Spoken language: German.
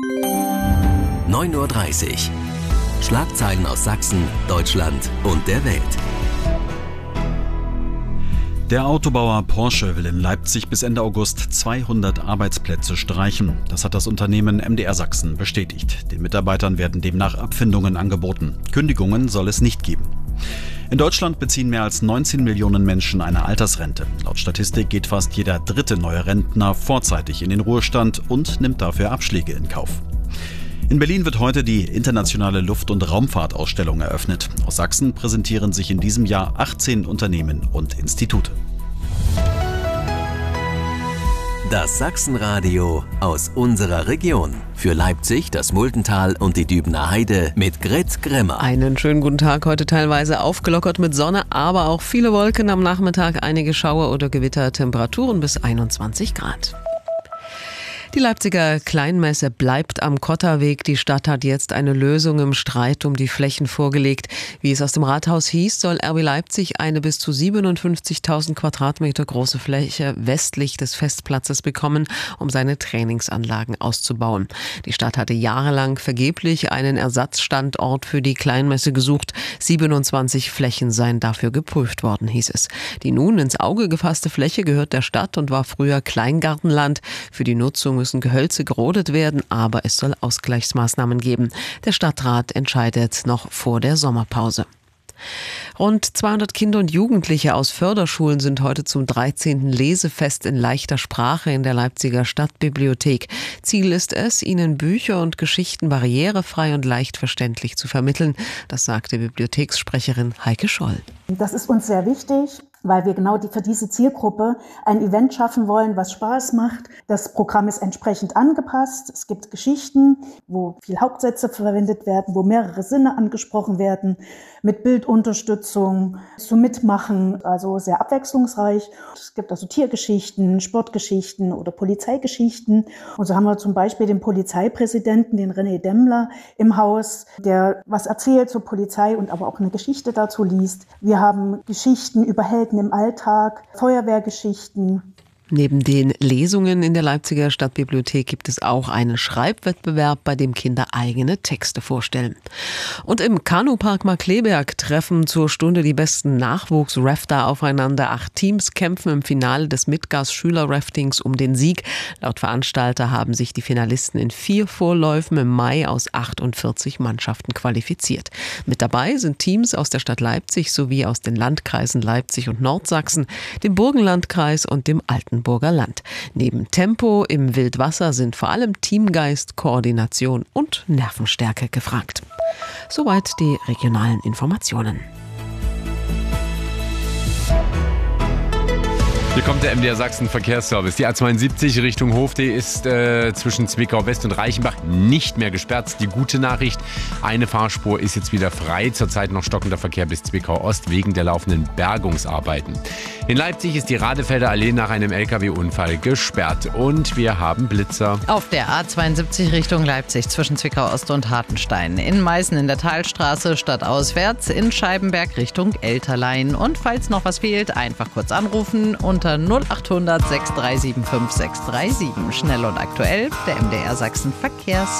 9:30 Uhr. Schlagzeilen aus Sachsen, Deutschland und der Welt. Der Autobauer Porsche will in Leipzig bis Ende August 200 Arbeitsplätze streichen. Das hat das Unternehmen MDR Sachsen bestätigt. Den Mitarbeitern werden demnach Abfindungen angeboten. Kündigungen soll es nicht geben. In Deutschland beziehen mehr als 19 Millionen Menschen eine Altersrente. Laut Statistik geht fast jeder dritte neue Rentner vorzeitig in den Ruhestand und nimmt dafür Abschläge in Kauf. In Berlin wird heute die internationale Luft- und Raumfahrtausstellung eröffnet. Aus Sachsen präsentieren sich in diesem Jahr 18 Unternehmen und Institute. Das Sachsenradio aus unserer Region. Für Leipzig, das Muldental und die Dübener Heide mit Grit Grimmer. Einen schönen guten Tag, heute teilweise aufgelockert mit Sonne, aber auch viele Wolken am Nachmittag, einige Schauer oder Gewitter, Temperaturen bis 21 Grad. Die Leipziger Kleinmesse bleibt am Kotterweg. Die Stadt hat jetzt eine Lösung im Streit um die Flächen vorgelegt. Wie es aus dem Rathaus hieß, soll RB Leipzig eine bis zu 57.000 Quadratmeter große Fläche westlich des Festplatzes bekommen, um seine Trainingsanlagen auszubauen. Die Stadt hatte jahrelang vergeblich einen Ersatzstandort für die Kleinmesse gesucht. 27 Flächen seien dafür geprüft worden, hieß es. Die nun ins Auge gefasste Fläche gehört der Stadt und war früher Kleingartenland. Für die Nutzung müssen Gehölze gerodet werden, aber es soll Ausgleichsmaßnahmen geben. Der Stadtrat entscheidet noch vor der Sommerpause. Rund 200 Kinder und Jugendliche aus Förderschulen sind heute zum 13. Lesefest in leichter Sprache in der Leipziger Stadtbibliothek. Ziel ist es, ihnen Bücher und Geschichten barrierefrei und leicht verständlich zu vermitteln. Das sagte Bibliothekssprecherin Heike Scholl. Das ist uns sehr wichtig, weil wir genau für diese Zielgruppe ein Event schaffen wollen, was Spaß macht. Das Programm ist entsprechend angepasst. Es gibt Geschichten, wo viel Hauptsätze verwendet werden, wo mehrere Sinne angesprochen werden, mit Bildunterstützung, zum Mitmachen, also sehr abwechslungsreich. Es gibt also Tiergeschichten, Sportgeschichten oder Polizeigeschichten. Und so haben wir zum Beispiel den Polizeipräsidenten, den René Demmler, im Haus, der was erzählt zur Polizei und aber auch eine Geschichte dazu liest. Wir haben Geschichten über Helden im Alltag, Feuerwehrgeschichten. Neben den Lesungen in der Leipziger Stadtbibliothek gibt es auch einen Schreibwettbewerb, bei dem Kinder eigene Texte vorstellen. Und im Kanupark Markkleeberg treffen zur Stunde die besten Nachwuchs-Rafter aufeinander. 8 Teams kämpfen im Finale des Midgas-Schüler-Raftings um den Sieg. Laut Veranstalter haben sich die Finalisten in 4 Vorläufen im Mai aus 48 Mannschaften qualifiziert. Mit dabei sind Teams aus der Stadt Leipzig sowie aus den Landkreisen Leipzig und Nordsachsen, dem Burgenlandkreis und dem Altenburger Land. Neben Tempo im Wildwasser sind vor allem Teamgeist, Koordination und Nervenstärke gefragt. Soweit die regionalen Informationen. Hier kommt der MDR Sachsen Verkehrsservice. Die A72 Richtung Hofdee ist zwischen Zwickau West und Reichenbach nicht mehr gesperrt. Die gute Nachricht, eine Fahrspur ist jetzt wieder frei. Zurzeit noch stockender Verkehr bis Zwickau Ost wegen der laufenden Bergungsarbeiten. In Leipzig ist die Radefelder Allee nach einem LKW-Unfall gesperrt und wir haben Blitzer. Auf der A72 Richtung Leipzig zwischen Zwickau Ost und Hartenstein. In Meißen in der Talstraße stadtauswärts, in Scheibenberg Richtung Elterlein. Und falls noch was fehlt, einfach kurz anrufen unter 0800 6375 637. Schnell und aktuell, der MDR Sachsen Verkehrs.